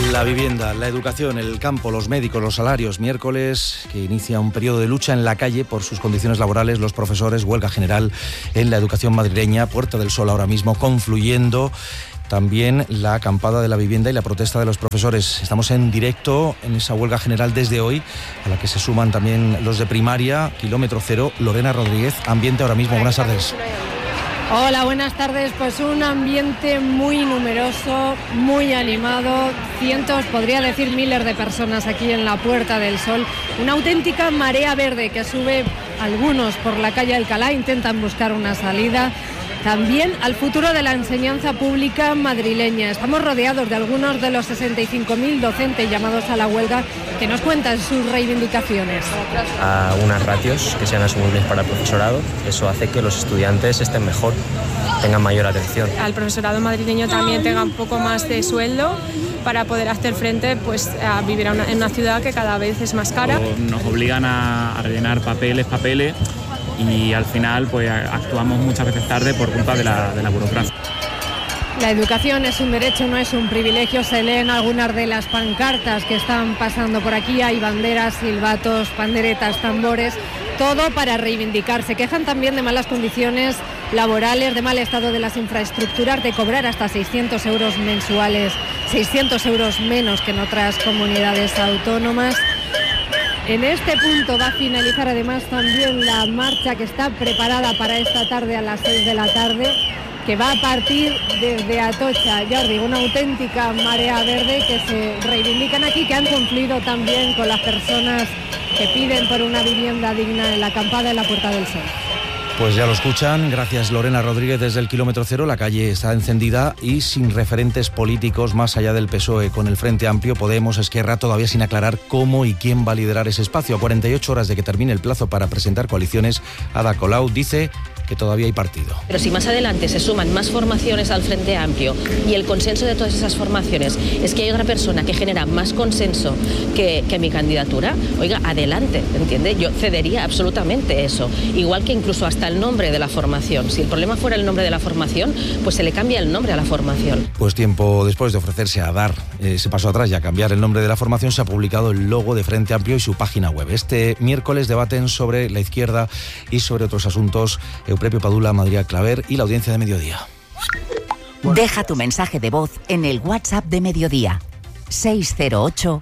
La vivienda, la educación, el campo, los médicos, los salarios. Miércoles que inicia un periodo de lucha en la calle por sus condiciones laborales. Los profesores, huelga general en la educación madrileña. Puerta del Sol ahora mismo confluyendo. También la acampada de la vivienda y la protesta de los profesores. Estamos en directo en esa huelga general desde hoy, a la que se suman también los de primaria. Kilómetro Cero, Lorena Rodríguez. Ambiente ahora mismo. Buenas tardes. Hola, buenas tardes. Pues un ambiente muy numeroso, muy animado, cientos, podría decir miles de personas aquí en la Puerta del Sol. Una auténtica marea verde que sube algunos por la calle Alcalá, intentan buscar una salida. También al futuro de la enseñanza pública madrileña. Estamos rodeados de algunos de los 65.000 docentes llamados a la huelga que nos cuentan sus reivindicaciones. A unas ratios que sean asumibles para el profesorado, eso hace que los estudiantes estén mejor, tengan mayor atención. Al profesorado madrileño también tenga un poco más de sueldo para poder hacer frente pues, a vivir en una ciudad que cada vez es más cara. Nos obligan a rellenar papeles y al final pues actuamos muchas veces tarde por culpa de la burocracia. La educación es un derecho, no es un privilegio. Se leen algunas de las pancartas que están pasando por aquí. Hay banderas, silbatos, panderetas, tambores, todo para reivindicar. Se quejan también de malas condiciones laborales, de mal estado de las infraestructuras, de cobrar hasta 600 euros mensuales, 600 euros menos que en otras comunidades autónomas. En este punto va a finalizar además también la marcha que está preparada para esta tarde a las 6 de la tarde, que va a partir desde Atocha. Jordi, una auténtica marea verde que se reivindican aquí, que han cumplido también con las personas que piden por una vivienda digna en la acampada en la Puerta del Sol. Pues ya lo escuchan, gracias Lorena Rodríguez desde el Kilómetro Cero. La calle está encendida y sin referentes políticos más allá del PSOE, con el Frente Amplio, Podemos, Esquerra, todavía sin aclarar cómo y quién va a liderar ese espacio. A 48 horas de que termine el plazo para presentar coaliciones, Ada Colau dice que todavía hay partido. Pero si más adelante se suman más formaciones al Frente Amplio y el consenso de todas esas formaciones es que hay otra persona que genera más consenso que mi candidatura, oiga, adelante, ¿entiende? Yo cedería absolutamente eso. Igual que incluso hasta el nombre de la formación. Si el problema fuera el nombre de la formación, pues se le cambia el nombre a la formación. Pues tiempo después de ofrecerse a dar ese paso atrás y a cambiar el nombre de la formación, se ha publicado el logo de Frente Amplio y su página web. Este miércoles debaten sobre la izquierda y sobre otros asuntos Eupepio Padula, Madrid Claver y la audiencia de Mediodía. Deja tu mensaje de voz en el WhatsApp de Mediodía. 608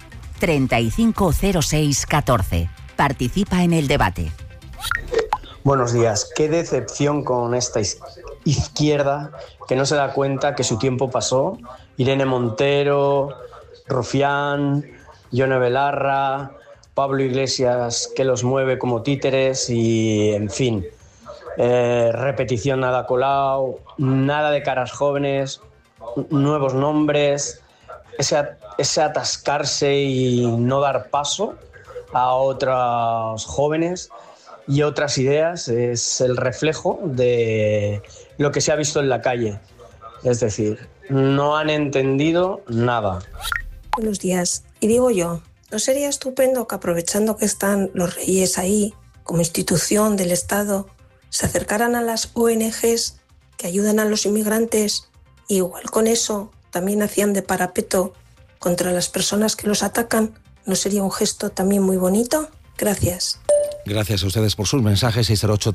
3506 14. Participa en el debate. Buenos días. Qué decepción con esta izquierda que no se da cuenta que su tiempo pasó. Irene Montero, Rufián, Yone Belarra, Pablo Iglesias, que los mueve como títeres y, en fin, repetición nada Colau, nada de caras jóvenes, nuevos nombres, ese atascarse y no dar paso a otros jóvenes y otras ideas es el reflejo de lo que se ha visto en la calle. Es decir, no han entendido nada. Buenos días. Y digo yo, ¿no sería estupendo que aprovechando que están los reyes ahí, como institución del Estado, se acercaran a las ONGs que ayudan a los inmigrantes y igual con eso también hacían de parapeto contra las personas que los atacan? ¿No sería un gesto también muy bonito? Gracias. Gracias a ustedes por sus mensajes.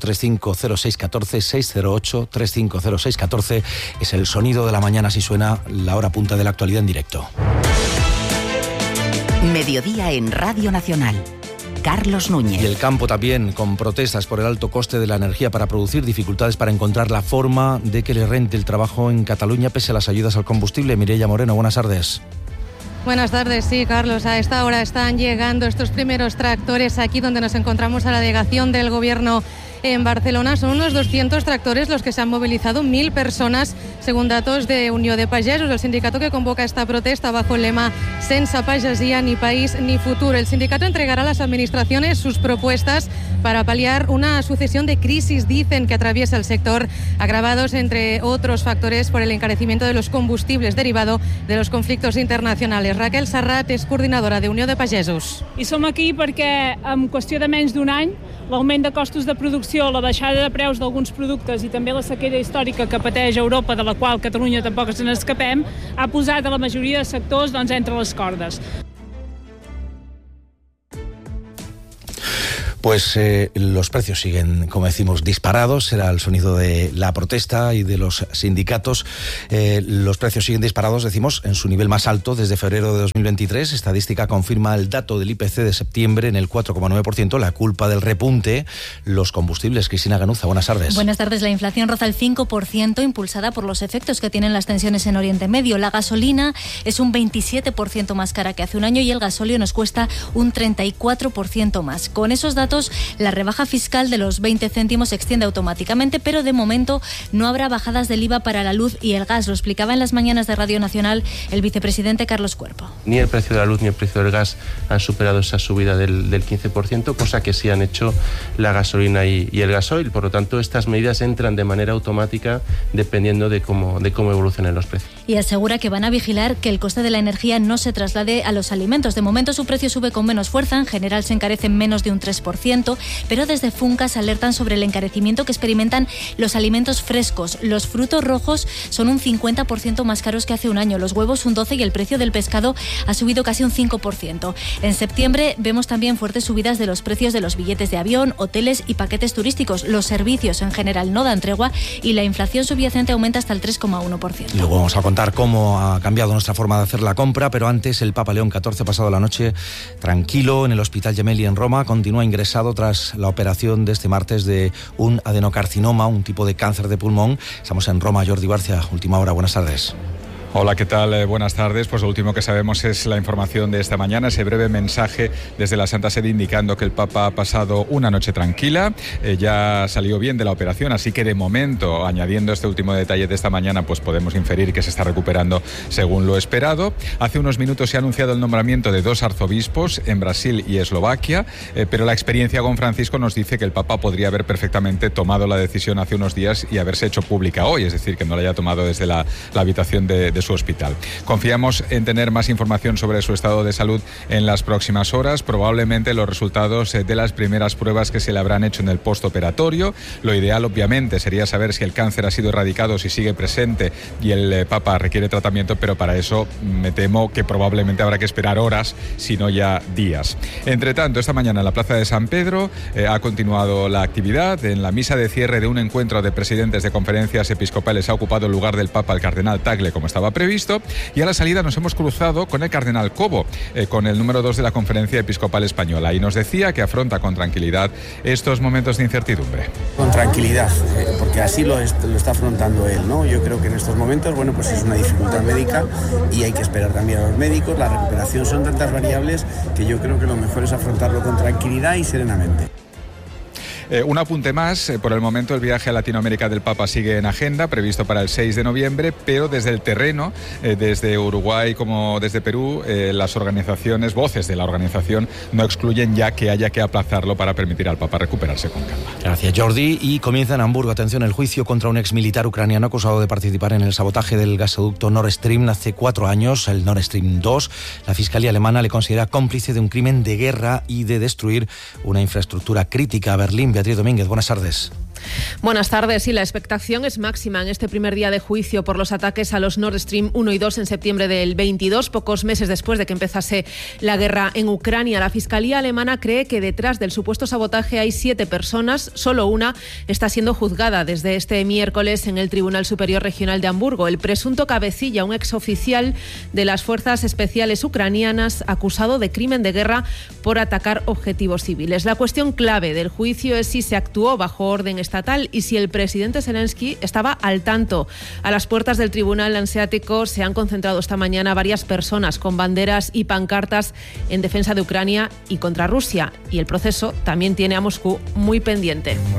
608-3506-14, 608-3506-14 es el sonido de la mañana, así suena la hora punta de la actualidad en directo. Mediodía en Radio Nacional. Carlos Núñez. Y el campo también, con protestas por el alto coste de la energía para producir, dificultades para encontrar la forma de que le rente el trabajo en Cataluña pese a las ayudas al combustible. Mireia Moreno, buenas tardes. Buenas tardes, sí, Carlos. A esta hora están llegando estos primeros tractores aquí donde nos encontramos a la delegación del Gobierno en Barcelona. Son unos 200 tractores los que se han movilizado, 1.000 personas, según datos de Unió de Pagesos, el sindicato que convoca esta protesta bajo el lema Sense pagesia, ni país ni futuro. El sindicato entregará a las administraciones sus propuestas para paliar una sucesión de crisis, dicen, que atraviesa el sector, agravados, entre otros factores, por el encarecimiento de los combustibles derivado de los conflictos internacionales. Raquel Serrat és coordinadora de Unió de Pagesos. I som aquí perquè en qüestió de menys d'un any l'augment de costos de producció inflació, la baixada de preus d'alguns productes i també la sequera històrica que pateix Europa, de la qual Catalunya tampoc ens n'escapem, ha posat a la majoria de sectors entre les cordes. Pues los precios siguen, como decimos, disparados. Será el sonido de la protesta y de los sindicatos. Los precios siguen disparados, decimos, en su nivel más alto desde febrero de 2023. Estadística confirma el dato del IPC de septiembre en el 4,9%. La culpa del repunte, los combustibles. Cristina Ganuza, buenas tardes. Buenas tardes. La inflación roza el 5%, impulsada por los efectos que tienen las tensiones en Oriente Medio. La gasolina es un 27% más cara que hace un año y el gasóleo nos cuesta un 34% más. Con esos datos, la rebaja fiscal de los 20 céntimos se extiende automáticamente, pero de momento no habrá bajadas del IVA para la luz y el gas. Lo explicaba en las mañanas de Radio Nacional el vicepresidente Carlos Cuerpo. Ni el precio de la luz ni el precio del gas han superado esa subida del 15%, cosa que sí han hecho la gasolina y el gasoil. Por lo tanto, estas medidas entran de manera automática dependiendo de cómo evolucionen los precios. Y asegura que van a vigilar que el coste de la energía no se traslade a los alimentos. De momento su precio sube con menos fuerza, en general se encarecen menos de un 3%. Pero desde Funcas alertan sobre el encarecimiento que experimentan los alimentos frescos. Los frutos rojos son un 50% más caros que hace un año, los huevos un 12% y el precio del pescado ha subido casi un 5%. En septiembre vemos también fuertes subidas de los precios de los billetes de avión, hoteles y paquetes turísticos. Los servicios en general no dan tregua y la inflación subyacente aumenta hasta el 3,1%. Luego vamos a contar cómo ha cambiado nuestra forma de hacer la compra, pero antes el Papa León XIV pasado la noche tranquilo en el Hospital Gemelli en Roma, continúa ingresado tras la operación de este martes de un adenocarcinoma, un tipo de cáncer de pulmón. Estamos en Roma. Jordi Barcia, última hora, buenas tardes. Hola, ¿qué tal? Buenas tardes. Pues lo último que sabemos es la información de esta mañana, ese breve mensaje desde la Santa Sede indicando que el Papa ha pasado una noche tranquila, ya salió bien de la operación, así que de momento, añadiendo este último detalle de esta mañana, pues podemos inferir que se está recuperando según lo esperado. Hace unos minutos se ha anunciado el nombramiento de 2 arzobispos en Brasil y Eslovaquia, pero la experiencia con Francisco nos dice que el Papa podría haber perfectamente tomado la decisión hace unos días y haberse hecho pública hoy, es decir, que no la haya tomado desde la habitación de su hospital. Confiamos en tener más información sobre su estado de salud en las próximas horas, probablemente los resultados de las primeras pruebas que se le habrán hecho en el postoperatorio. Lo ideal, obviamente, sería saber si el cáncer ha sido erradicado, si sigue presente y el Papa requiere tratamiento, pero para eso me temo que probablemente habrá que esperar horas, si no ya días. Entre tanto, esta mañana en la Plaza de San Pedro ha continuado la actividad. En la misa de cierre de un encuentro de presidentes de conferencias episcopales ha ocupado el lugar del Papa el cardenal Tagle, como estaba previsto, y a la salida nos hemos cruzado con el cardenal Cobo, con el número 2 de la Conferencia Episcopal Española, y nos decía que afronta con tranquilidad estos momentos de incertidumbre. Con tranquilidad, porque así lo está afrontando él, ¿no? Yo creo que en estos momentos, bueno, pues es una dificultad médica y hay que esperar también a los médicos. La recuperación son tantas variables que yo creo que lo mejor es afrontarlo con tranquilidad y serenamente. Un apunte más, por el momento el viaje a Latinoamérica del Papa sigue en agenda, previsto para el 6 de noviembre, pero desde el terreno, desde Uruguay como desde Perú, las organizaciones, voces de la organización, no excluyen ya que haya que aplazarlo para permitir al Papa recuperarse con calma. Gracias, Jordi. Y comienza en Hamburgo, atención, el juicio contra un exmilitar ucraniano acusado de participar en el sabotaje del gasoducto Nord Stream hace 4 años, el Nord Stream 2. La Fiscalía alemana le considera cómplice de un crimen de guerra y de destruir una infraestructura crítica. Berlín, Beatriz Domínguez, buenas tardes. Buenas tardes. Sí, la expectación es máxima en este primer día de juicio por los ataques a los Nord Stream 1 y 2 en septiembre del 22, pocos meses después de que empezase la guerra en Ucrania. La Fiscalía alemana cree que detrás del supuesto sabotaje hay 7 personas, solo una está siendo juzgada desde este miércoles en el Tribunal Superior Regional de Hamburgo. El presunto cabecilla, un exoficial de las Fuerzas Especiales ucranianas, acusado de crimen de guerra por atacar objetivos civiles. La cuestión clave del juicio es si se actuó bajo orden estatal y si el presidente Zelensky estaba al tanto. A las puertas del Tribunal Hanseático se han concentrado esta mañana varias personas con banderas y pancartas en defensa de Ucrania y contra Rusia. Y el proceso también tiene a Moscú muy pendiente.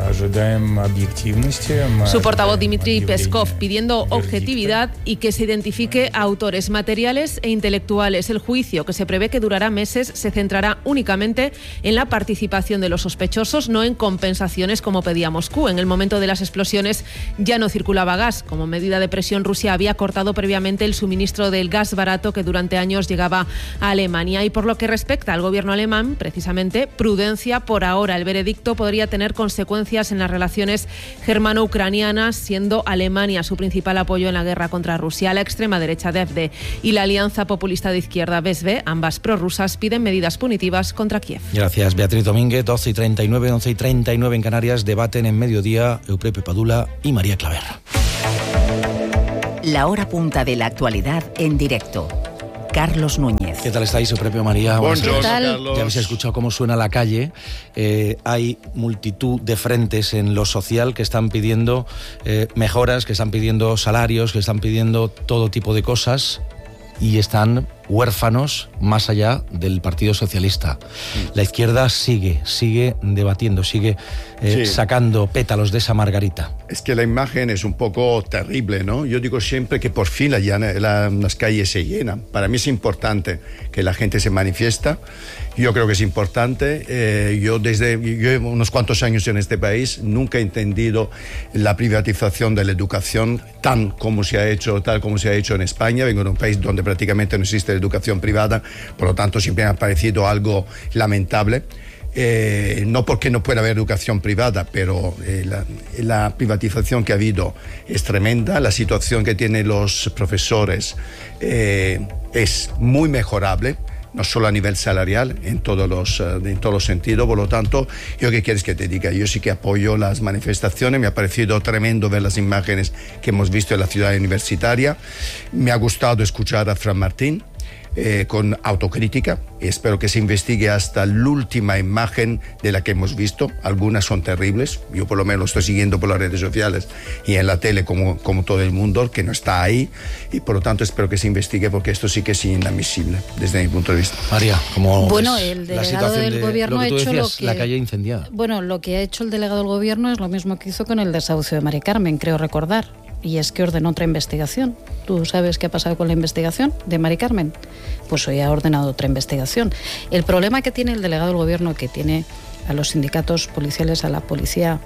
Su portavoz Dmitry Peskov pidiendo objetividad y que se identifique a autores materiales e intelectuales. El juicio, que se prevé que durará meses, se centrará únicamente en la participación de los sospechosos, no en compensaciones como pedía Moscú. En el momento de las explosiones ya no circulaba gas. Como medida de presión, Rusia había cortado previamente el suministro del gas barato que durante años llegaba a Alemania. Y por lo que respecta al gobierno alemán, precisamente, prudencia por ahora. El veredicto podría tener consecuencias en las relaciones germano-ucranianas, siendo Alemania su principal apoyo en la guerra contra Rusia. La extrema derecha de AfD y la Alianza Populista de Izquierda BSV, ambas prorrusas, piden medidas punitivas contra Kiev. Gracias, Beatriz Domínguez. 12:39, 11:39 en Canarias. Debaten en Mediodía Eupepio Padula y María Claver. La hora punta de la actualidad en directo. Carlos Núñez. ¿Qué tal estáis, Eupepio, María? Buongiorno, Carlos. Ya habéis escuchado cómo suena la calle. Hay multitud de frentes en lo social que están pidiendo mejoras, que están pidiendo salarios, que están pidiendo todo tipo de cosas y están huérfanos más allá del Partido Socialista. La izquierda sigue debatiendo, sigue sacando pétalos de esa margarita. Es que la imagen es un poco terrible, ¿no? Yo digo siempre que por fin las calles se llenan. Para mí es importante que la gente se manifiesta. Yo creo que es importante. Yo llevo unos cuantos años en este país, nunca he entendido la privatización de la educación tal como se ha hecho en España. Vengo de un país donde prácticamente no existe educación privada, por lo tanto siempre me ha parecido algo lamentable. No porque no pueda haber educación privada, pero la privatización que ha habido es tremenda. La situación que tienen los profesores es muy mejorable, no solo a nivel salarial, en todos los sentidos. Por lo tanto, ¿yo qué quieres que te diga? Yo sí que apoyo las manifestaciones. Me ha parecido tremendo ver las imágenes que hemos visto en la ciudad universitaria. Me ha gustado escuchar a Fran Martín con autocrítica. Espero que se investigue hasta la última imagen de la que hemos visto. Algunas son terribles. Yo por lo menos lo estoy siguiendo por las redes sociales y en la tele como todo el mundo, que no está ahí. Y por lo tanto espero que se investigue, porque esto sí que es inadmisible desde mi punto de vista. María, como el delegado del gobierno ha hecho lo que... La calle incendiada. Bueno, lo que ha hecho el delegado del gobierno es lo mismo que hizo con el desahucio de Mari Carmen, creo recordar. Y es que ordenó otra investigación. ¿Tú sabes qué ha pasado con la investigación de Mari Carmen? Pues hoy ha ordenado otra investigación. El problema que tiene el delegado del gobierno, que tiene a los sindicatos policiales, a la policía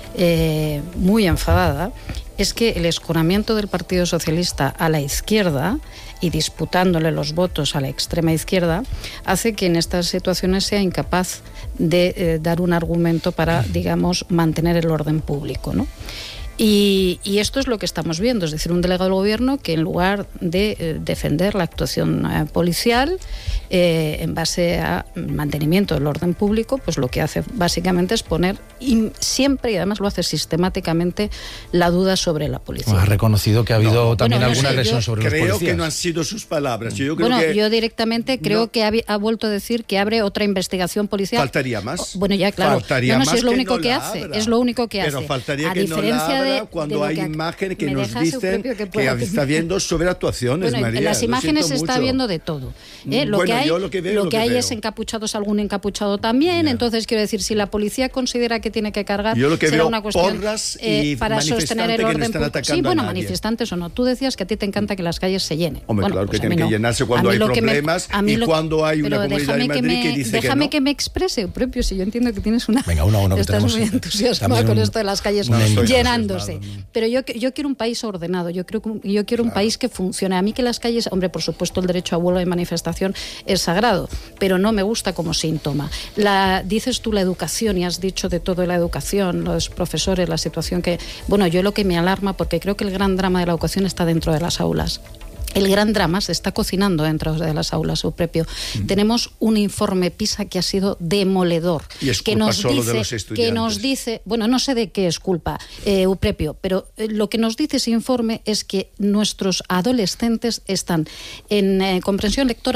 muy enfadada, es que el escoramiento del Partido Socialista a la izquierda y disputándole los votos a la extrema izquierda hace que en estas situaciones sea incapaz de dar un argumento para, digamos, mantener el orden público, ¿no? Y esto es lo que estamos viendo, es decir, un delegado del gobierno que en lugar de defender la actuación policial en base a mantenimiento del orden público, pues lo que hace básicamente es poner siempre, y además lo hace sistemáticamente, la duda sobre la policía. Ha reconocido que ha habido también alguna agresión sobre los policías. Creo que no han sido sus palabras. Yo directamente creo que ha vuelto a decir que abre otra investigación policial. Faltaría más. Bueno, ya claro. Faltaría más, es lo que único no que la hace. abra. Es lo único que Pero hace. faltaría a que no la abra cuando hay imágenes que nos dicen que está viendo sobre actuaciones, bueno, María. En las imágenes se está viendo de todo. Lo que hay es encapuchados, algún encapuchado también. Entonces, quiero decir, si la policía considera que tiene que cargar, será una cuestión para sostener el orden público. Sí, bueno, manifestantes o no. Tú decías que a ti te encanta que las calles se llenen. Hombre, claro que tienen que llenarse cuando hay problemas y cuando hay una comunidad de Madrid que dice que no. Déjame que me exprese, propio, si yo entiendo que tienes una... Venga, uno estás muy entusiasmado con esto de las calles llenándose. Pero yo quiero un país ordenado, yo quiero un país que funcione. A mí que las calles, hombre, por supuesto el derecho a huelga y manifestación es sagrado, pero no me gusta como síntoma. Dices tú la educación y has dicho de todo la educación, los profesores, la situación que... Bueno, yo lo que me alarma, porque creo que el gran drama de la educación está dentro de las aulas. El gran drama se está cocinando dentro de las aulas, Eupepio. Tenemos un informe PISA que ha sido demoledor. Y es culpa solo de los estudiantes. Que nos dice, bueno, no sé de qué es culpa, Eupepio, pero lo que nos dice ese informe es que nuestros adolescentes están en comprensión lectora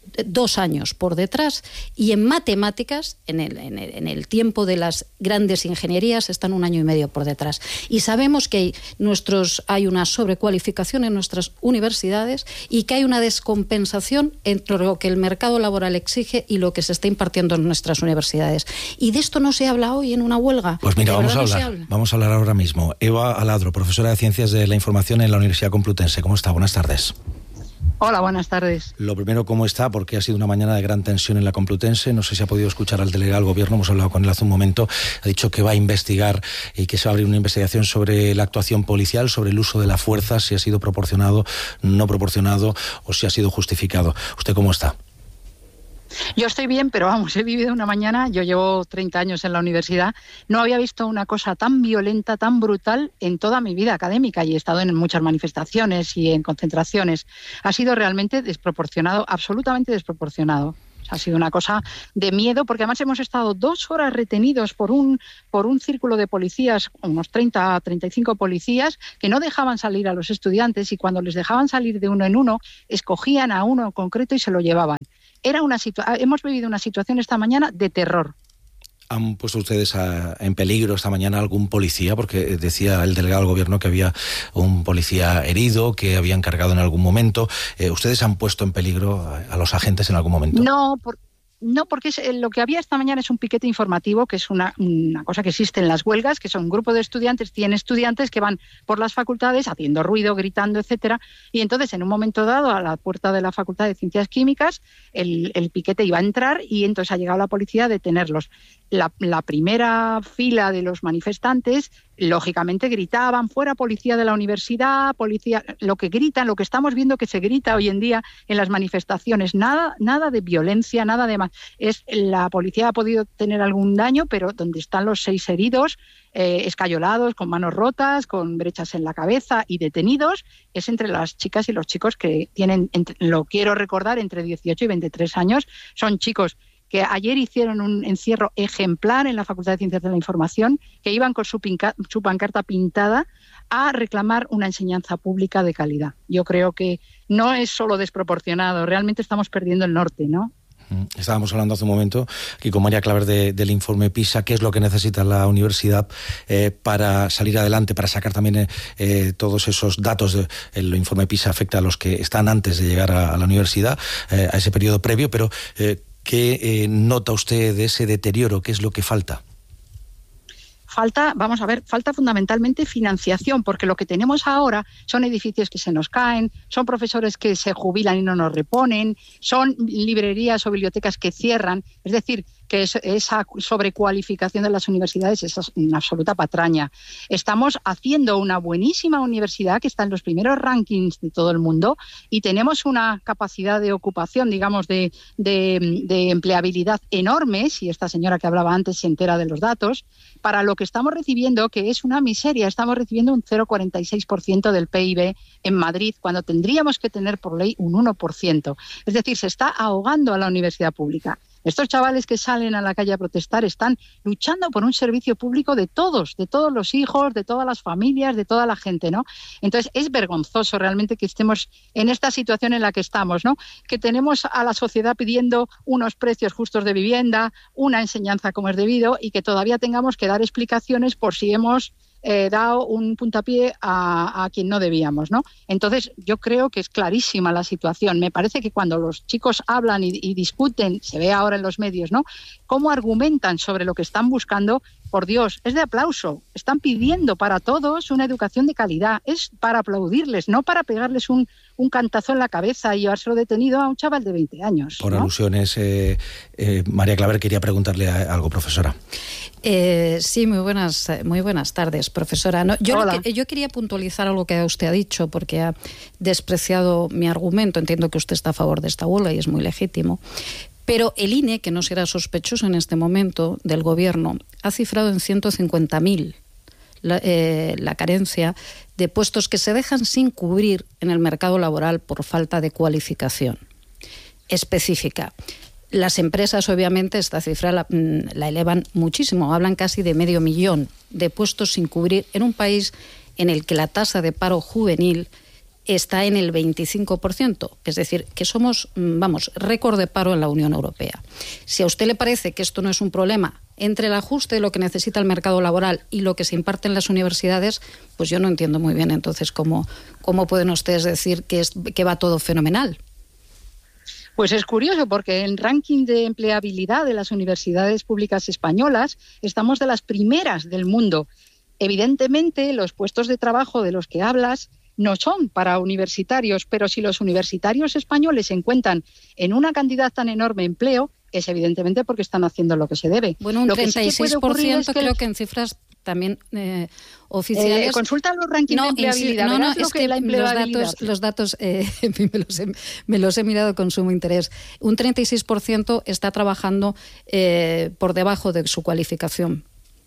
2 años por detrás, y en matemáticas, en el tiempo de las grandes ingenierías, están 1 año y medio por detrás. Y sabemos que hay una sobrecualificación en nuestras universidades y que hay una descompensación entre lo que el mercado laboral exige y lo que se está impartiendo en nuestras universidades. Y de esto no se habla hoy en una huelga. Pues mira, vamos a hablar ahora mismo. Eva Aladro, profesora de Ciencias de la Información en la Universidad Complutense. ¿Cómo está? Buenas tardes. Hola, buenas tardes. Lo primero, ¿cómo está? Porque ha sido una mañana de gran tensión en la Complutense. No sé si ha podido escuchar al delegado del Gobierno, hemos hablado con él hace un momento. Ha dicho que va a investigar y que se va a abrir una investigación sobre la actuación policial, sobre el uso de la fuerza, si ha sido proporcionado, no proporcionado o si ha sido justificado. ¿Usted cómo está? Yo estoy bien, pero vamos, he vivido una mañana, yo llevo 30 años en la universidad, no había visto una cosa tan violenta, tan brutal en toda mi vida académica, y he estado en muchas manifestaciones y en concentraciones. Ha sido realmente desproporcionado, absolutamente desproporcionado. Ha sido una cosa de miedo, porque además hemos estado 2 horas retenidos por un círculo de policías, unos 30, 35 policías, que no dejaban salir a los estudiantes, y cuando les dejaban salir de uno en uno, escogían a uno en concreto y se lo llevaban. Hemos vivido una situación esta mañana de terror. ¿Han puesto ustedes en peligro esta mañana algún policía? Porque decía el delegado del Gobierno que había un policía herido, que habían cargado en algún momento. ¿Ustedes han puesto en peligro a los agentes en algún momento? No, porque lo que había esta mañana es un piquete informativo, que es una cosa que existe en las huelgas, que son un grupo de estudiantes, 100 estudiantes que van por las facultades haciendo ruido, gritando, etcétera. Y entonces, en un momento dado, a la puerta de la Facultad de Ciencias Químicas, el piquete iba a entrar, y entonces ha llegado la policía a detenerlos. La primera fila de los manifestantes, lógicamente, gritaban: fuera policía de la universidad, policía. Lo que gritan, lo que estamos viendo que se grita hoy en día en las manifestaciones, nada de violencia, nada de más. La policía ha podido tener algún daño, pero donde están los 6 heridos, escayolados, con manos rotas, con brechas en la cabeza y detenidos, es entre las chicas y los chicos que tienen, lo quiero recordar, entre 18 y 23 años. Son chicos que ayer hicieron un encierro ejemplar en la Facultad de Ciencias de la Información, que iban con su pancarta pintada a reclamar una enseñanza pública de calidad. Yo creo que no es solo desproporcionado, realmente estamos perdiendo el norte, ¿no? Estábamos hablando hace un momento aquí con María Claver del informe PISA, qué es lo que necesita la universidad para salir adelante, para sacar también todos esos datos. El informe PISA afecta a los que están antes de llegar a la universidad, a ese periodo previo, pero ¿qué nota usted de ese deterioro? ¿Qué es lo que falta? Falta fundamentalmente financiación, porque lo que tenemos ahora son edificios que se nos caen, son profesores que se jubilan y no nos reponen, son librerías o bibliotecas que cierran. Es decir, que esa sobrecualificación de las universidades es una absoluta patraña. Estamos haciendo una buenísima universidad que está en los primeros rankings de todo el mundo, y tenemos una capacidad de ocupación, digamos, de empleabilidad enorme, si esta señora que hablaba antes se entera de los datos, para lo que estamos recibiendo, que es una miseria. Estamos recibiendo un 0,46% del PIB en Madrid, cuando tendríamos que tener por ley un 1%. Es decir, se está ahogando a la universidad pública. Estos chavales que salen a la calle a protestar están luchando por un servicio público de todos los hijos, de todas las familias, de toda la gente, ¿no? Entonces, es vergonzoso realmente que estemos en esta situación en la que estamos, ¿no? Que tenemos a la sociedad pidiendo unos precios justos de vivienda, una enseñanza como es debido, y que todavía tengamos que dar explicaciones por si hemos dado un puntapié a quien no debíamos, ¿no? Entonces, yo creo que es clarísima la situación. Me parece que cuando los chicos hablan y discuten, se ve ahora en los medios, ¿no?, cómo argumentan sobre lo que están buscando, por Dios, es de aplauso. Están pidiendo para todos una educación de calidad. Es para aplaudirles, no para pegarles un cantazo en la cabeza y llevárselo detenido a un chaval de 20 años. Por ¿no? alusiones, María Claver quería preguntarle algo, profesora. Sí, muy buenas tardes, profesora. No, yo quería puntualizar algo que usted ha dicho, porque ha despreciado mi argumento. Entiendo que usted está a favor de esta huelga y es muy legítimo. Pero el INE, que no será sospechoso en este momento del Gobierno, ha cifrado en 150.000 la carencia de puestos que se dejan sin cubrir en el mercado laboral por falta de cualificación específica. Las empresas, obviamente, esta cifra la elevan muchísimo. Hablan casi de 500.000 de puestos sin cubrir en un país en el que la tasa de paro juvenil está en el 25%, es decir, que somos, récord de paro en la Unión Europea. Si a usted le parece que esto no es un problema entre el ajuste de lo que necesita el mercado laboral y lo que se imparte en las universidades, pues yo no entiendo muy bien entonces cómo pueden ustedes decir que va todo fenomenal. Pues es curioso porque en el ranking de empleabilidad de las universidades públicas españolas estamos de las primeras del mundo. Evidentemente, los puestos de trabajo de los que hablas no son para universitarios, pero si los universitarios españoles se encuentran en una cantidad tan enorme de empleo, es evidentemente porque están haciendo lo que se debe. Bueno, un 36% es que creo que en cifras también oficiales. Consulta los rankings de empleabilidad. Es que los datos en fin, me los he mirado con sumo interés. Un 36% está trabajando por debajo de su cualificación.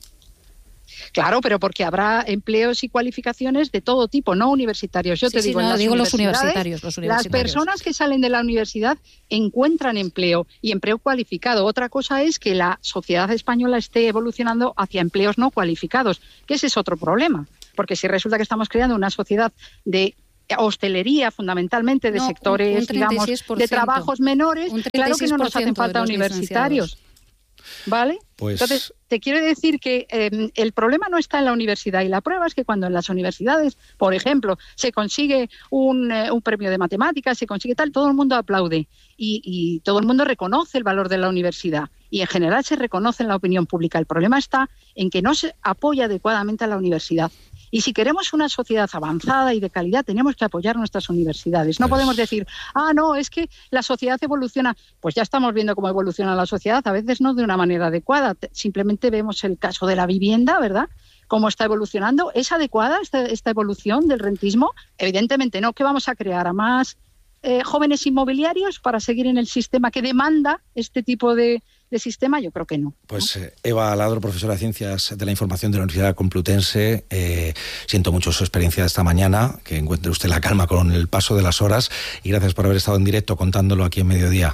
Claro, pero porque habrá empleos y cualificaciones de todo tipo, no universitarios. Yo te digo, los universitarios. Las personas que salen de la universidad encuentran empleo y empleo cualificado. Otra cosa es que la sociedad española esté evolucionando hacia empleos no cualificados, que ese es otro problema. Porque si resulta que estamos creando una sociedad de hostelería, fundamentalmente, de sectores, digamos, de trabajos menores, claro que no nos hacen falta universitarios. ¿Vale? Pues... Entonces, te quiero decir que el problema no está en la universidad, y la prueba es que cuando en las universidades, por ejemplo, se consigue un premio de matemáticas, se consigue tal, todo el mundo aplaude y todo el mundo reconoce el valor de la universidad y en general se reconoce en la opinión pública. El problema está en que no se apoya adecuadamente a la universidad. Y si queremos una sociedad avanzada y de calidad, tenemos que apoyar nuestras universidades. No podemos decir, no, es que la sociedad evoluciona. Pues ya estamos viendo cómo evoluciona la sociedad, a veces no de una manera adecuada. Simplemente vemos el caso de la vivienda, ¿verdad? Cómo está evolucionando. ¿Es adecuada esta evolución del rentismo? Evidentemente no. ¿Qué vamos a crear? ¿A más jóvenes inmobiliarios para seguir en el sistema que demanda este tipo de sistema? Yo creo que no. Pues Eva Aladro, profesora de Ciencias de la Información de la Universidad Complutense, siento mucho su experiencia de esta mañana, que encuentre usted la calma con el paso de las horas y gracias por haber estado en directo contándolo aquí en Mediodía.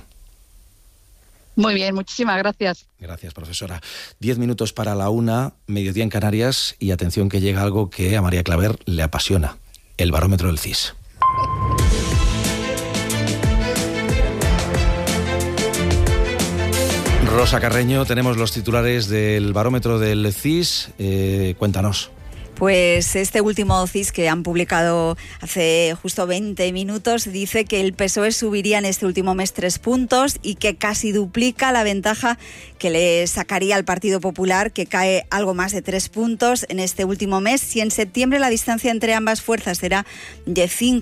Muy bien, muchísimas gracias. Gracias, profesora. 10 minutos para la 1, Mediodía en Canarias, y atención que llega algo que a María Claver le apasiona, el barómetro del CIS. Rosa Carreño, tenemos los titulares del barómetro del CIS. Cuéntanos. Pues este último CIS que han publicado hace justo 20 minutos dice que el PSOE subiría en este último mes 3 puntos y que casi duplica la ventaja que le sacaría al Partido Popular, que cae algo más de 3 puntos en este último mes. Si en septiembre la distancia entre ambas fuerzas será de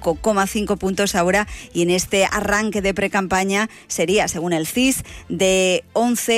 5,5 puntos ahora, y en este arranque de precampaña sería, según el CIS, de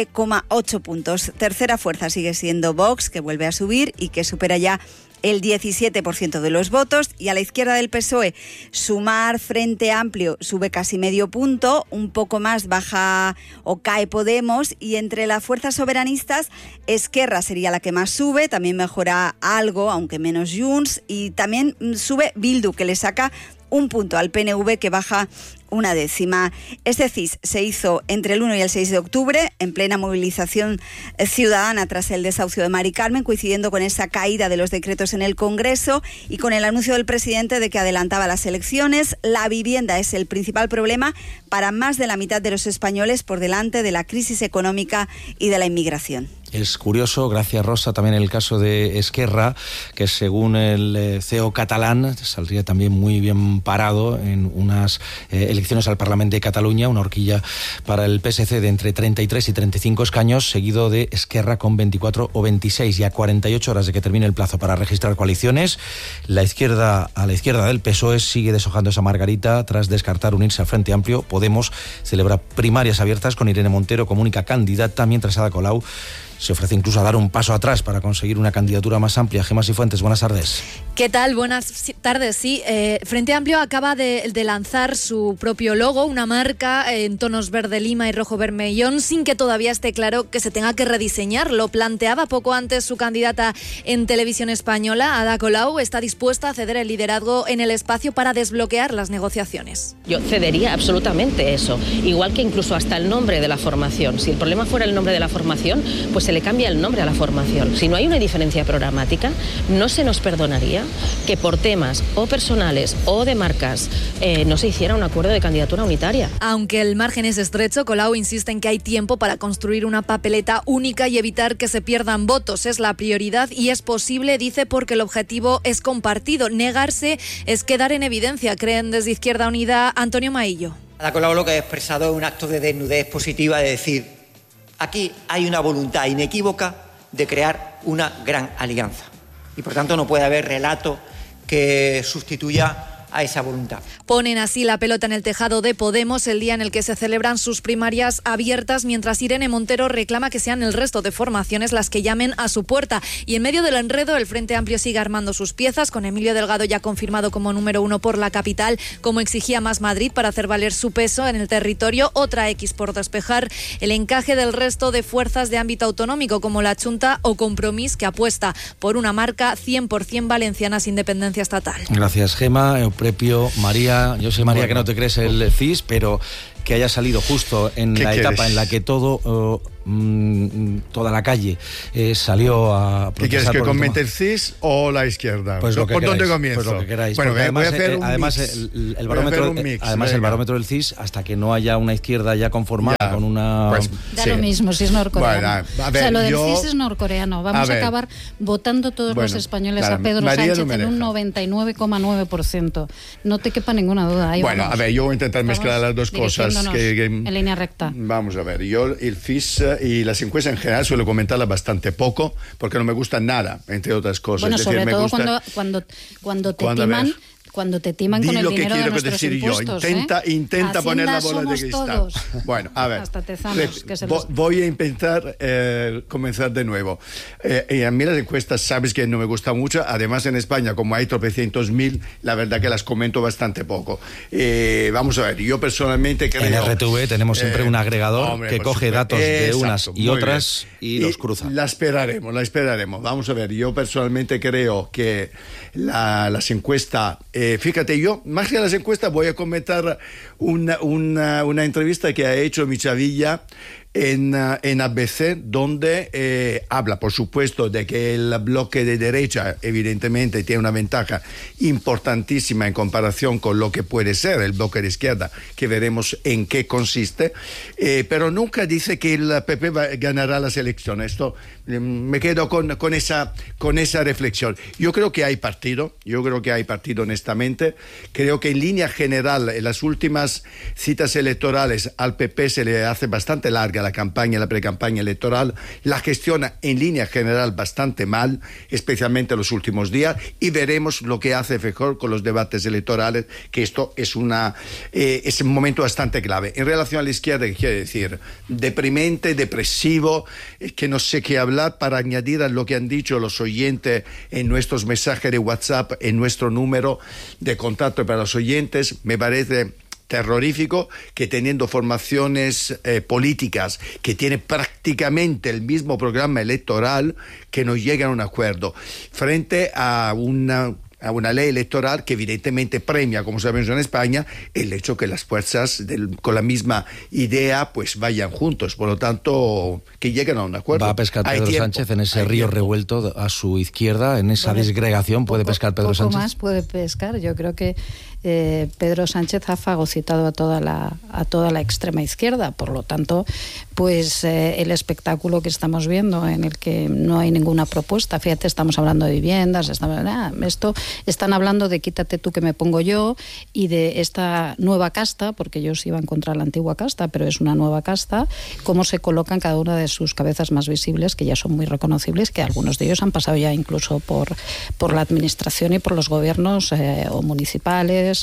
11,8 puntos. Tercera fuerza sigue siendo Vox, que vuelve a subir y que supera ya el 17% de los votos, y a la izquierda del PSOE, Sumar, Frente Amplio, sube casi medio punto, un poco más baja o cae Podemos, y entre las fuerzas soberanistas, Esquerra sería la que más sube, también mejora algo, aunque menos Junts, y también sube Bildu, que le saca un punto al PNV, que baja una décima. Este CIS se hizo entre el 1 y el 6 de octubre, en plena movilización ciudadana tras el desahucio de Mari Carmen, coincidiendo con esa caída de los decretos en el Congreso y con el anuncio del presidente de que adelantaba las elecciones. La vivienda es el principal problema para más de la mitad de los españoles, por delante de la crisis económica y de la inmigración. Es curioso, gracias Rosa, también el caso de Esquerra, que según el CEO catalán saldría también muy bien parado en unas elecciones al Parlamento de Cataluña, una horquilla para el PSC de entre 33 y 35 escaños, seguido de Esquerra con 24 o 26, y a 48 horas de que termine el plazo para registrar coaliciones, a la izquierda del PSOE sigue deshojando esa margarita tras descartar unirse al Frente Amplio. Podemos celebra primarias abiertas con Irene Montero como única candidata, mientras Ada Colau se ofrece incluso a dar un paso atrás para conseguir una candidatura más amplia. Gemma Cifuentes, buenas tardes. ¿Qué tal? Buenas tardes, sí. Frente Amplio acaba de lanzar su propio logo, una marca en tonos verde lima y rojo vermellón, sin que todavía esté claro que se tenga que rediseñar. Lo planteaba poco antes su candidata en Televisión Española, Ada Colau. Está dispuesta a ceder el liderazgo en el espacio para desbloquear las negociaciones. Yo cedería absolutamente eso, igual que incluso hasta el nombre de la formación. Si el problema fuera el nombre de la formación, pues se le cambia el nombre a la formación. Si no hay una diferencia programática, no se nos perdonaría que por temas o personales o de marcas no se hiciera un acuerdo de candidatura unitaria. Aunque el margen es estrecho, Colau insiste en que hay tiempo para construir una papeleta única y evitar que se pierdan votos. Es la prioridad y es posible, dice, porque el objetivo es compartido. Negarse es quedar en evidencia, creen desde Izquierda Unida Antonio Maillo. Ada Colau lo que ha expresado es un acto de desnudez positiva, de decir, aquí hay una voluntad inequívoca de crear una gran alianza. Y por tanto no puede haber relato que sustituya a esa voluntad. Ponen así la pelota en el tejado de Podemos el día en el que se celebran sus primarias abiertas, mientras Irene Montero reclama que sean el resto de formaciones las que llamen a su puerta. Y en medio del enredo, el Frente Amplio sigue armando sus piezas, con Emilio Delgado ya confirmado como número 1 por la capital, como exigía Más Madrid para hacer valer su peso en el territorio. Otra X por despejar el encaje del resto de fuerzas de ámbito autonómico, como la Chunta o Compromís, que apuesta por una marca 100% valenciana sin dependencia estatal. Gracias, Gema. Prepio, María, yo sé, María, que no te crees el CIS, pero que haya salido justo en la etapa en la que toda la calle salió a protestar. ¿Qué quieres, que comente el CIS o la izquierda? Pues ¿Por dónde comienzo? Pues lo que queráis. Bueno, además, voy a hacer el barómetro del CIS, hasta que no haya una izquierda ya conformada con una... Pues, da lo mismo, si es norcoreano. Bueno, a ver, lo del CIS es norcoreano. Vamos a acabar votando todos los españoles a Pedro Sánchez en un 99,9%. No te quepa ninguna duda. Ahí bueno, vamos. a ver, yo voy a intentar mezclar las dos cosas. En línea recta. Vamos a ver, yo el CIS y las encuestas en general suelo comentarlas bastante poco, porque no me gustan nada, entre otras cosas. Bueno, es decir, sobre todo gusta... cuando te timan... Cuando te timan con el dinero de nuestros impuestos. Intenta poner la bola de cristal. Todos. Bueno, a ver. Hasta Tezanos, que voy a intentar comenzar de nuevo. A mí las encuestas, sabes que no me gusta mucho. Además, en España, como hay tropecientos mil, la verdad que las comento bastante poco. Vamos a ver, yo personalmente creo... En RTV tenemos siempre un agregador que coge datos de unas y otras y los cruza. La esperaremos. Vamos a ver, yo personalmente creo que las encuestas... fíjate, yo, más que las encuestas, voy a comentar una entrevista que ha hecho Michavilla en ABC, donde habla, por supuesto, de que el bloque de derecha, evidentemente, tiene una ventaja importantísima en comparación con lo que puede ser el bloque de izquierda, que veremos en qué consiste, pero nunca dice que el PP ganará las elecciones. Esto me quedo con esa reflexión. Yo creo que hay partido honestamente. Creo que en línea general, en las últimas citas electorales, al PP se le hace bastante larga la campaña, la precampaña electoral, la gestiona en línea general bastante mal, especialmente en los últimos días, y veremos lo que hace Feijóo con los debates electorales, que esto es un momento bastante clave. En relación a la izquierda, ¿qué quiere decir? Deprimente, depresivo, que no sé qué hablar, para añadir a lo que han dicho los oyentes en nuestros mensajes de WhatsApp, en nuestro número de contacto para los oyentes. Me parece terrorífico que, teniendo formaciones políticas que tienen prácticamente el mismo programa electoral, que no lleguen a un acuerdo frente a una ley electoral que evidentemente premia, como sabemos en España, el hecho que las fuerzas con la misma idea pues vayan juntos. Por lo tanto, que lleguen a un acuerdo. ¿Va a pescar Pedro Sánchez en ese río revuelto a su izquierda, en esa disgregación? ¿Puede pescar Pedro Sánchez? Poco más puede pescar. Yo creo que Pedro Sánchez ha fagocitado a toda la extrema izquierda. Por lo tanto, pues el espectáculo que estamos viendo, en el que no hay ninguna propuesta, fíjate, estamos hablando de viviendas, están hablando de quítate tú que me pongo yo, y de esta nueva casta, porque ellos iban contra la antigua casta, pero es una nueva casta, cómo se colocan cada una de sus cabezas más visibles, que ya son muy reconocibles, que algunos de ellos han pasado ya incluso por la administración y por los gobiernos o municipales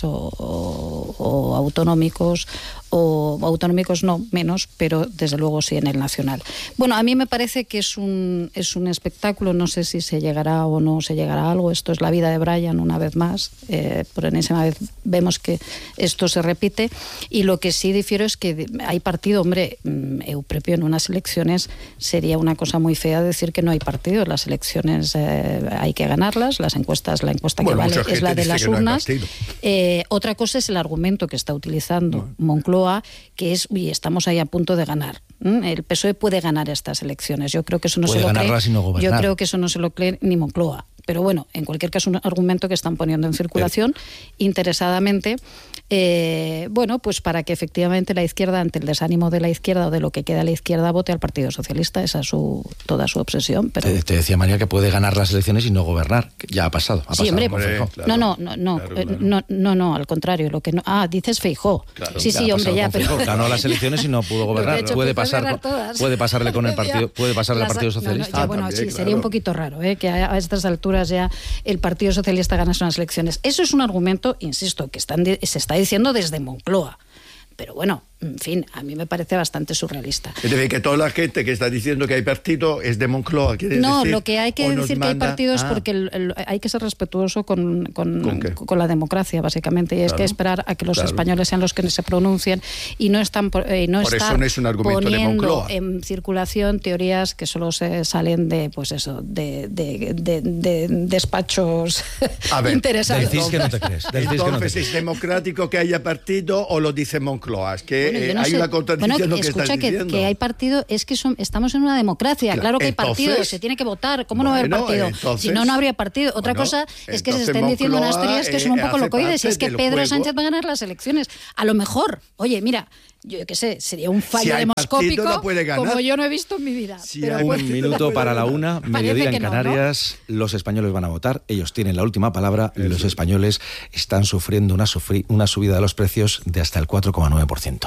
o autonómicos, o autonómicos no, menos, pero desde luego sí en el nacional. Bueno, a mí me parece que es un espectáculo, no sé si se llegará o no se llegará a algo. Esto es la vida de Brian una vez más, por enésima vez vemos que esto se repite, y lo que sí difiero es que hay partido. Hombre, Euprepio, en unas elecciones sería una cosa muy fea decir que no hay partido. Las elecciones hay que ganarlas, la encuesta que vale es la de las urnas. Otra cosa es el argumento argumento que está utilizando Moncloa, que es, uy, estamos ahí a punto de ganar. El PSOE puede ganar estas elecciones. Yo creo que eso no se lo cree. Yo creo que eso no se lo cree ni Moncloa. Pero bueno, en cualquier caso, un argumento que están poniendo en circulación interesadamente, bueno, pues para que efectivamente la izquierda, ante el desánimo de la izquierda o de lo que queda a la izquierda, vote al Partido Socialista. Esa es toda su obsesión. Pero... Te decía María que puede ganar las elecciones y no gobernar, que ya ha pasado. Sí, hombre, claro. No, al contrario. Lo que no, dices Feijóo. Claro, sí, hombre, ya. Pero... ganó las elecciones y no pudo gobernar. Puede pasarle con el partido, puede pasarle al Partido Socialista. Bueno, sí, sería un poquito raro, que a estas alturas ya el Partido Socialista ganase unas elecciones. Eso es un argumento, insisto, que se está diciendo desde Moncloa. Pero bueno, en fin, a mí me parece bastante surrealista. Es decir, que toda la gente que está diciendo que hay partido es de Moncloa. No, lo que hay que decir que hay partidos porque hay que ser respetuoso con la democracia, básicamente. Y es que esperar a que los españoles sean los que se pronuncien y no están por eso no es un argumento poniendo de en circulación teorías que solo se salen de, pues eso, de despachos interesados. Decís que no te crees. Entonces, ¿es democrático que haya partido o lo dice Moncloa? Es que hay una contradicción en lo que estás diciendo. Que hay partido, es que estamos en una democracia. Claro que hay partido, se tiene que votar. ¿Cómo no va a haber partido? Si no, no habría partido. Otra cosa es que se estén diciendo unas teorías que son un poco locoides. Es que Pedro Sánchez va a ganar las elecciones. A lo mejor, oye, mira, yo qué sé, sería un fallo demoscópico como yo no he visto en mi vida. Pero un minuto para la 1, mediodía en Canarias. Los españoles van a votar, ellos tienen la última palabra. Los españoles están sufriendo una subida de los precios de hasta el 4,9%.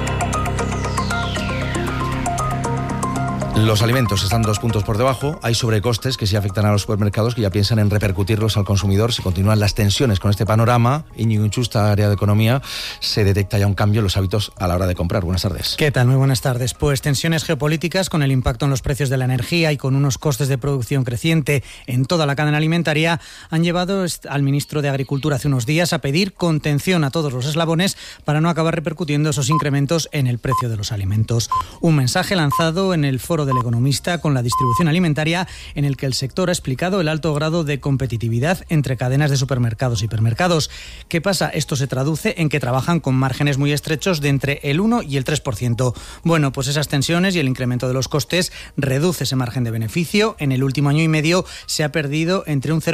Los alimentos están 2 puntos por debajo. Hay sobrecostes que sí afectan a los supermercados, que ya piensan en repercutirlos al consumidor. Si continúan las tensiones con este panorama, Íñigo Inchusta, área de economía, se detecta ya un cambio en los hábitos a la hora de comprar. Buenas tardes. ¿Qué tal? Muy buenas tardes. Pues tensiones geopolíticas con el impacto en los precios de la energía y con unos costes de producción creciente en toda la cadena alimentaria han llevado al ministro de Agricultura hace unos días a pedir contención a todos los eslabones para no acabar repercutiendo esos incrementos en el precio de los alimentos. Un mensaje lanzado en el foro del Economista con la distribución alimentaria, en el que el sector ha explicado el alto grado de competitividad entre cadenas de supermercados y hipermercados. ¿Qué pasa? Esto se traduce en que trabajan con márgenes muy estrechos de entre el 1 y el 3%. Bueno, pues esas tensiones y el incremento de los costes reduce ese margen de beneficio. En el último año y medio se ha perdido entre un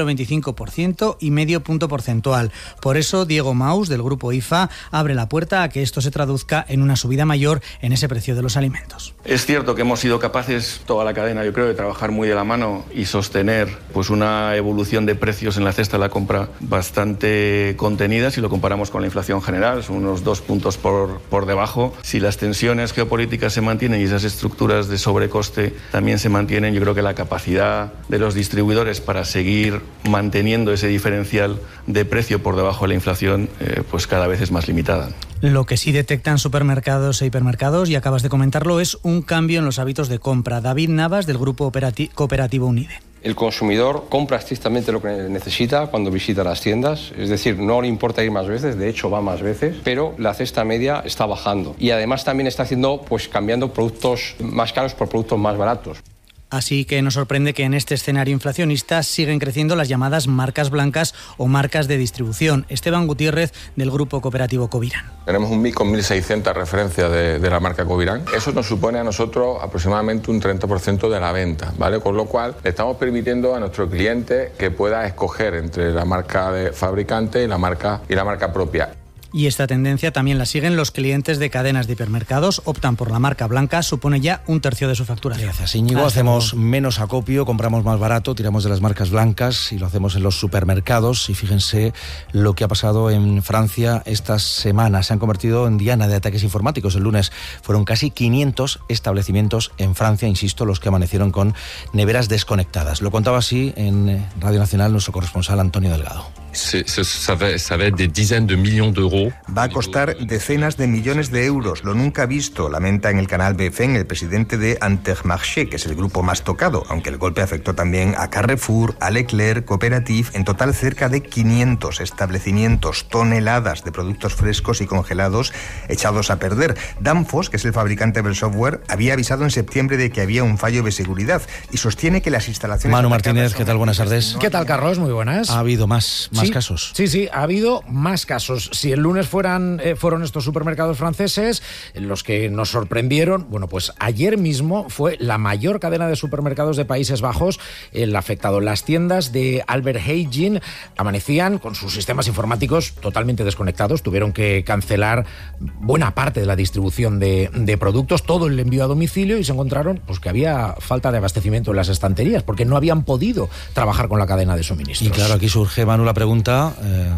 0,25% y medio punto porcentual. Por eso, Diego Maus, del grupo IFA, abre la puerta a que esto se traduzca en una subida mayor en ese precio de los alimentos. Es cierto que hemos sido capaces, toda la cadena, yo creo, de trabajar muy de la mano y sostener pues una evolución de precios en la cesta de la compra bastante contenida si lo comparamos con la inflación general, son unos 2 puntos por debajo. Si las tensiones geopolíticas se mantienen y esas estructuras de sobrecoste también se mantienen, yo creo que la capacidad de los distribuidores para seguir manteniendo ese diferencial de precio por debajo de la inflación pues cada vez es más limitada. Lo que sí detectan supermercados e hipermercados, y acabas de comentarlo, es un cambio en los hábitos de compra. David Navas, del grupo cooperativo UNIDE. El consumidor compra estrictamente lo que necesita cuando visita las tiendas, es decir, no le importa ir más veces, de hecho va más veces, pero la cesta media está bajando y además también está cambiando productos más caros por productos más baratos. Así que nos sorprende que en este escenario inflacionista siguen creciendo las llamadas marcas blancas o marcas de distribución. Esteban Gutiérrez, del grupo cooperativo Covirán. Tenemos un MIC con 1.600 referencias de la marca Covirán. Eso nos supone a nosotros aproximadamente un 30% de la venta, ¿vale? Con lo cual le estamos permitiendo a nuestro cliente que pueda escoger entre la marca de fabricante y la marca propia. Y esta tendencia también la siguen los clientes de cadenas de hipermercados. Optan por la marca blanca, supone ya un tercio de su facturación. Gracias, Íñigo. Hacemos menos acopio, compramos más barato, tiramos de las marcas blancas y lo hacemos en los supermercados. Y fíjense lo que ha pasado en Francia esta semana. Se han convertido en diana de ataques informáticos. El lunes fueron casi 500 establecimientos en Francia, insisto, los que amanecieron con neveras desconectadas. Lo contaba así en Radio Nacional nuestro corresponsal Antonio Delgado. Va a costar decenas de millones de euros, lo nunca visto, lamenta en el canal BFM el presidente de Intermarché, que es el grupo más tocado, aunque el golpe afectó también a Carrefour, a Leclerc, Cooperative, en total cerca de 500 establecimientos, toneladas de productos frescos y congelados echados a perder. Danfoss, que es el fabricante del software, había avisado en septiembre de que había un fallo de seguridad y sostiene que las instalaciones... Manu Martínez, ¿qué tal? Buenas tardes. ¿Qué tal, Carlos? Muy buenas. Ha habido más más casos. Sí, ha habido más casos. Si el lunes fueron estos supermercados franceses los que nos sorprendieron, bueno, pues ayer mismo fue la mayor cadena de supermercados de Países Bajos el afectado. Las tiendas de Albert Heijn amanecían con sus sistemas informáticos totalmente desconectados, tuvieron que cancelar buena parte de la distribución de productos, todo el envío a domicilio, y se encontraron pues que había falta de abastecimiento en las estanterías porque no habían podido trabajar con la cadena de suministros. Y claro, aquí surge, Manu, la pregunta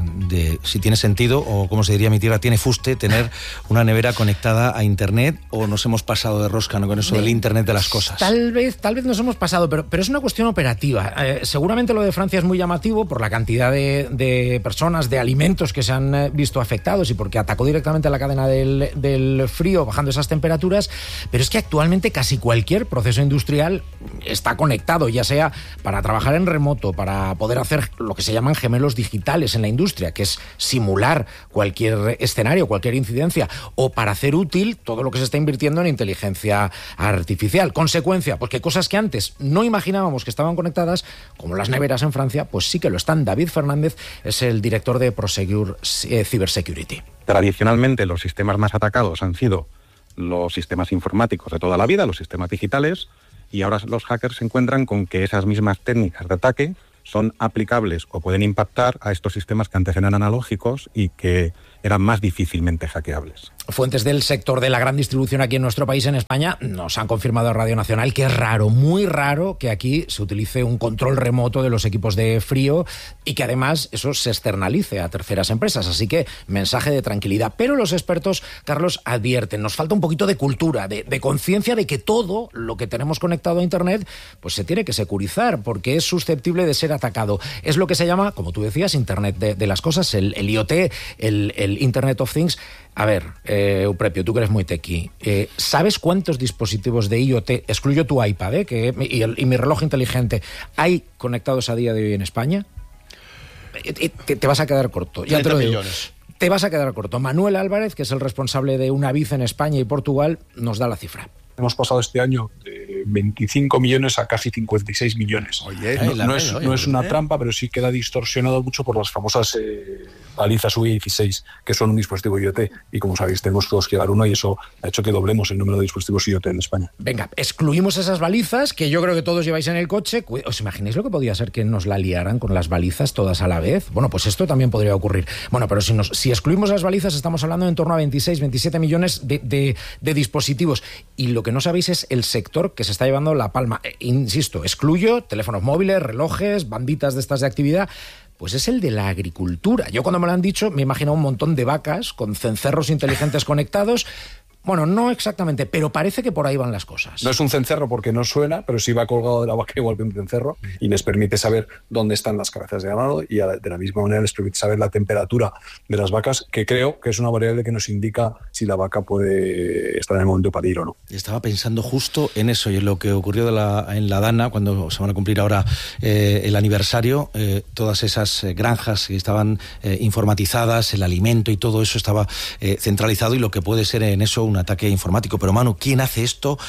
de si tiene sentido, o como se diría mi tierra, tiene fuste tener una nevera conectada a Internet, o nos hemos pasado de rosca, ¿no?, con eso del Internet de las cosas. Tal vez nos hemos pasado, pero es una cuestión operativa. Seguramente lo de Francia es muy llamativo por la cantidad de personas, de alimentos que se han visto afectados y porque atacó directamente a la cadena del frío bajando esas temperaturas, pero es que actualmente casi cualquier proceso industrial está conectado, ya sea para trabajar en remoto, para poder hacer lo que se llaman gemelos digitales en la industria, que es simular cualquier escenario, cualquier incidencia, o para hacer útil todo lo que se está invirtiendo en inteligencia artificial. Consecuencia, pues que cosas que antes no imaginábamos que estaban conectadas, como las neveras en Francia, pues sí que lo están. David Fernández es el director de Prosegur Cybersecurity. Tradicionalmente los sistemas más atacados han sido los sistemas informáticos de toda la vida, los sistemas digitales, y ahora los hackers se encuentran con que esas mismas técnicas de ataque son aplicables o pueden impactar a estos sistemas que antes eran analógicos y que eran más difícilmente hackeables. Fuentes del sector de la gran distribución aquí en nuestro país, en España, nos han confirmado a Radio Nacional que es raro, muy raro, que aquí se utilice un control remoto de los equipos de frío y que además eso se externalice a terceras empresas. Así que mensaje de tranquilidad. Pero los expertos, Carlos, advierten, nos falta un poquito de cultura, de conciencia de que todo lo que tenemos conectado a Internet pues se tiene que securizar porque es susceptible de ser atacado. Es lo que se llama, como tú decías, Internet de las cosas, el IoT, el Internet of Things. A ver, Euprepio, tú que eres muy tequi, ¿sabes cuántos dispositivos de IoT, excluyo tu iPad y mi reloj inteligente, hay conectados a día de hoy en España? Te vas a quedar corto. Ya te lo digo. Millones. Te vas a quedar corto. Manuel Álvarez, que es el responsable de Unaviz en España y Portugal, nos da la cifra. Hemos pasado este año de 25 millones a casi 56 millones. Oye, no es una trampa, pero sí queda distorsionado mucho por las famosas balizas UI16, que son un dispositivo IoT. Y como sabéis, tenemos todos que llevar uno y eso ha hecho que doblemos el número de dispositivos IoT en España. Venga, excluimos esas balizas que yo creo que todos lleváis en el coche. ¿Os imagináis lo que podía ser que nos la liaran con las balizas todas a la vez? Bueno, pues esto también podría ocurrir. Bueno, pero si excluimos las balizas, estamos hablando de en torno a 26, 27 millones de dispositivos. Y lo que no sabéis es el sector que se está llevando la palma. Insisto, excluyo teléfonos móviles, relojes, banditas de estas de actividad. Pues es el de la agricultura. Yo cuando me lo han dicho me he imaginado un montón de vacas con cencerros inteligentes conectados. Bueno, no exactamente, pero parece que por ahí van las cosas. No es un cencerro porque no suena, pero sí va colgado de la vaca igual que un cencerro y les permite saber dónde están las cabezas de ganado y de la misma manera les permite saber la temperatura de las vacas, que creo que es una variable que nos indica si la vaca puede estar en el momento de parir o no. Estaba pensando justo en eso y en lo que ocurrió en la Dana, cuando se van a cumplir ahora el aniversario, todas esas granjas que estaban informatizadas, el alimento y todo eso estaba centralizado, y lo que puede ser en eso un ataque informático. Pero Manu, ¿quién hace esto?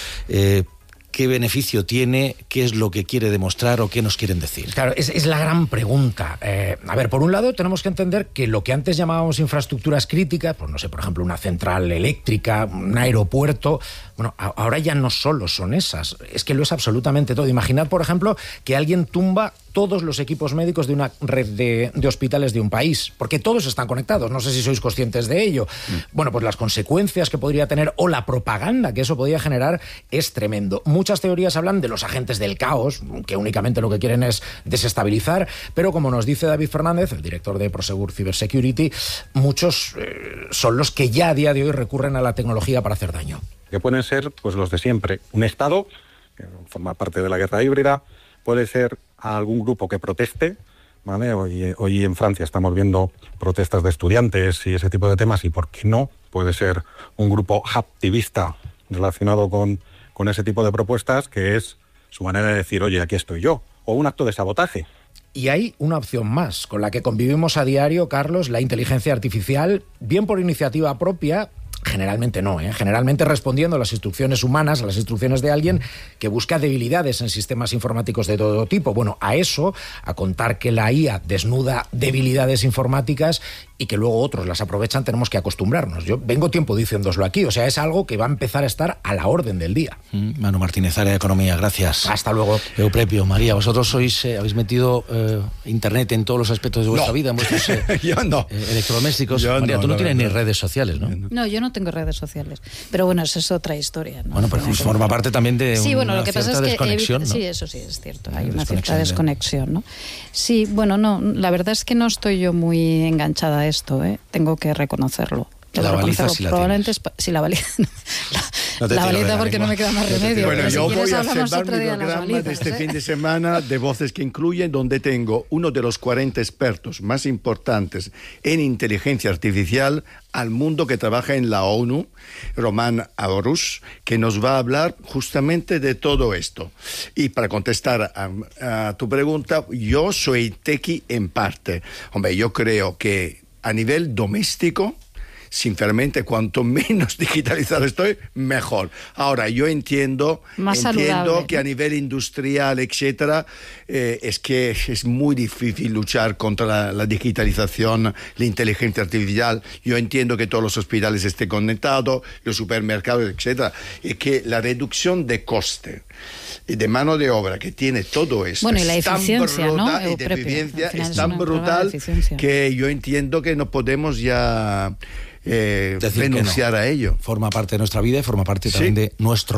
¿Qué beneficio tiene? ¿Qué es lo que quiere demostrar o qué nos quieren decir? Claro, es la gran pregunta. A ver, por un lado tenemos que entender que lo que antes llamábamos infraestructuras críticas, pues no sé, por ejemplo, una central eléctrica, un aeropuerto, bueno, ahora ya no solo son esas, es que lo es absolutamente todo. Imaginad, por ejemplo, que alguien tumba todos los equipos médicos de una red de hospitales de un país, porque todos están conectados, no sé si sois conscientes de ello. Bueno, pues las consecuencias que podría tener o la propaganda que eso podría generar es tremendo. Muchas teorías hablan de los agentes del caos, que únicamente lo que quieren es desestabilizar, pero como nos dice David Fernández, el director de Prosegur Cybersecurity, muchos son los que ya a día de hoy recurren a la tecnología para hacer daño. Que pueden ser pues los de siempre. Un Estado, que forma parte de la guerra híbrida, puede ser algún grupo que proteste, ¿vale? Hoy en Francia estamos viendo protestas de estudiantes y ese tipo de temas, y ¿por qué no? Puede ser un grupo activista relacionado con ese tipo de propuestas, que es su manera de decir, oye, aquí estoy yo, o un acto de sabotaje. Y hay una opción más, con la que convivimos a diario, Carlos, la inteligencia artificial, bien por iniciativa propia, Generalmente no, generalmente respondiendo a las instrucciones humanas, a las instrucciones de alguien que busca debilidades en sistemas informáticos de todo tipo. Bueno, a eso, a contar que la IA desnuda debilidades informáticas y que luego otros las aprovechan, tenemos que acostumbrarnos. Yo vengo tiempo diciéndoslo aquí, o sea, es algo que va a empezar a estar a la orden del día. Manu Martínez, área de Economía, gracias. Hasta luego. Euplepio, María, vosotros habéis metido Internet en todos los aspectos de vuestra vida, en vuestros yo no. Electrodomésticos. María, tú no tienes ni redes sociales, ¿no? No, yo no tengo redes sociales, pero bueno, eso es otra historia, ¿no? Bueno, pues forma parte también de lo que pasa es que desconexión, ¿no? Sí, eso sí es cierto, hay una cierta desconexión, ¿no? Sí, bueno, no, la verdad es que no estoy yo muy enganchada a esto, tengo que reconocerlo. La baliza sí la probablemente sí, la baliza. La baliza porque no me queda más remedio. Bueno, pero yo si voy a hablamos hacer otro mi día de las programa balizas, de este fin de semana de Voces que Incluyen, donde tengo uno de los 40 expertos más importantes en inteligencia artificial al mundo que trabaja en la ONU, Roman Aorus, que nos va a hablar justamente de todo esto. Y para contestar a tu pregunta, yo soy tequi en parte. Hombre, yo creo que a nivel doméstico, sinceramente, cuanto menos digitalizado estoy, mejor. Ahora, yo entiendo que a nivel industrial, etcétera, es que es muy difícil luchar contra la digitalización, la inteligencia artificial. Yo entiendo que todos los hospitales estén conectados, los supermercados, etcétera, y que la reducción de coste y de mano de obra que tiene todo esto, bueno, y la eficiencia, ¿no? Y de eficiencia es tan brutal que yo entiendo que no podemos ya renunciar a ello. Forma parte de nuestra vida y forma parte también de nuestro